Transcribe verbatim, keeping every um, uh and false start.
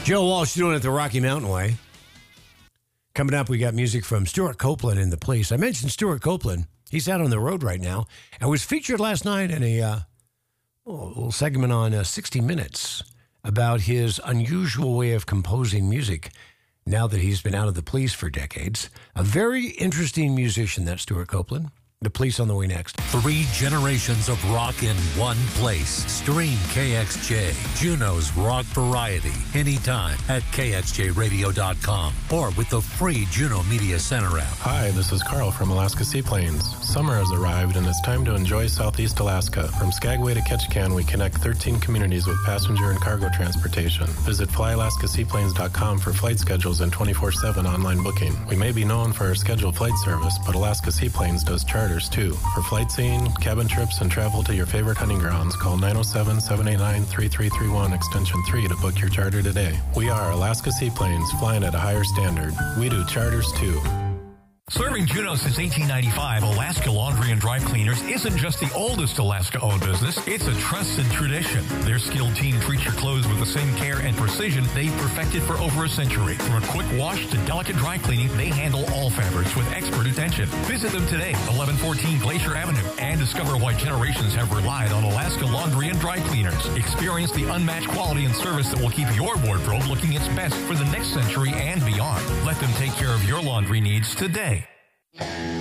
Joe Walsh doing it the Rocky Mountain Way. Coming up, we got music from Stuart Copeland and the Police. I mentioned Stuart Copeland. He's out on the road right now and was featured last night in a uh, little segment on uh, sixty minutes about his unusual way of composing music now that he's been out of the Police for decades. A very interesting musician, that Stuart Copeland. The Police on the way next. Three generations of rock in one place. Stream K X J, Juneau's rock variety, anytime at K X J radio dot com or with the free Juneau Media Center app. Hi, this is Carl from Alaska Seaplanes. Summer has arrived and it's time to enjoy Southeast Alaska. From Skagway to Ketchikan, we connect thirteen communities with passenger and cargo transportation. Visit fly alaska seaplanes dot com for flight schedules and twenty-four seven online booking. We may be known for our scheduled flight service, but Alaska Seaplanes does charter too. For flight seeing, cabin trips, and travel to your favorite hunting grounds, call nine oh seven, seven eight nine, three three three one extension three to book your charter today. We are Alaska Seaplanes, flying at a higher standard. We do charters too. Serving Juneau since eighteen ninety-five, Alaska Laundry and Dry Cleaners isn't just the oldest Alaska-owned business, it's a trusted tradition. Their skilled team treats your clothes with the same care and precision they've perfected for over a century. From a quick wash to delicate dry cleaning, they handle all fabrics with expert attention. Visit them today, eleven fourteen Glacier Avenue, and discover why generations have relied on Alaska Laundry and Dry Cleaners. Experience the unmatched quality and service that will keep your wardrobe looking its best for the next century and beyond. Let them take care of your laundry needs today.